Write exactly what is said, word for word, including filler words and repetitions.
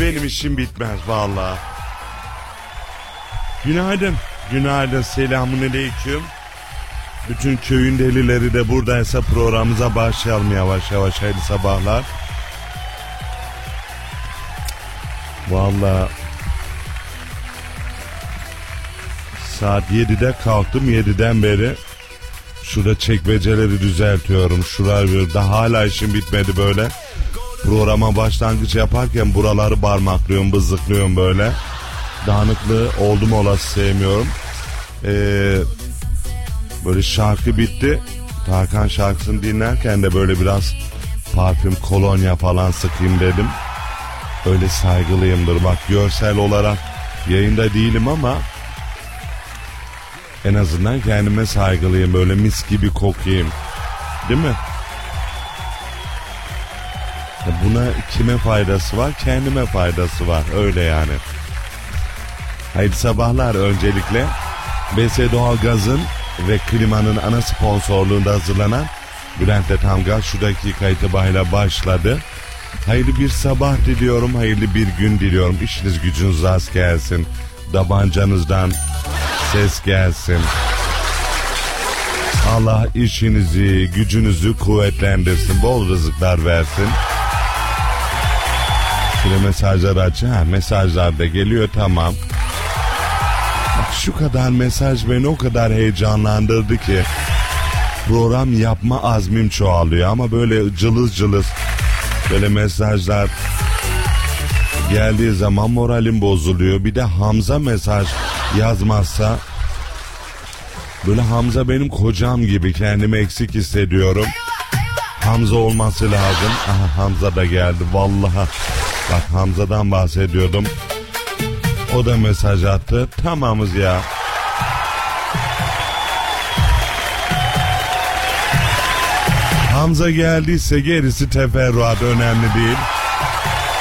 benim işim bitmez vallahi. Günaydın. Günaydın. Selamünaleyküm. Bütün köyün delileri de buradaysa programımıza başlayalım yavaş yavaş. Hayırlı sabahlar. Vallahi saat yedide kalktım. yediden beri şurada çekmeceleri düzeltiyorum. Şurayı da hala işim bitmedi böyle. Programa başlangıç yaparken buraları parmaklıyorum, bızıklıyorum böyle. Dağınıklığı oldum olası sevmiyorum. Ee, böyle şarkı bitti. Tarkan şarkısını dinlerken de böyle biraz parfüm, kolonya falan sıkayım dedim. Öyle saygılıyımdır. Bak görsel olarak yayında değilim ama en azından kendime saygılıyım. Böyle mis gibi kokayım. Değil mi? Buna kime faydası var? Kendime faydası var. Öyle yani. Hayırlı sabahlar öncelikle. B S Doğalgaz'ın ve klimanın ana sponsorluğunda hazırlanan Bülent'le Tamgaz şu dakika itibariyle başladı. Hayırlı bir sabah diliyorum, hayırlı bir gün diliyorum. İşiniz gücünüz rast gelsin. Tabancanızdan ses gelsin. Allah işinizi, gücünüzü kuvvetlendirsin. Bol rızıklar versin. Şöyle mesajlar aç. Ha, mesajlar da geliyor, tamam. Bak şu kadar mesaj beni o kadar heyecanlandırdı ki program yapma azmim çoğalıyor ama böyle cılız cılız böyle mesajlar geldiği zaman moralim bozuluyor. Bir de Hamza mesaj yazmazsa böyle Hamza benim kocam gibi kendimi eksik hissediyorum. Hamza olması lazım. Aha, Hamza da geldi vallahi. Bak Hamza'dan bahsediyordum. O da mesaj attı. Tamamız ya. Hamza geldiyse gerisi teferruat, önemli değil.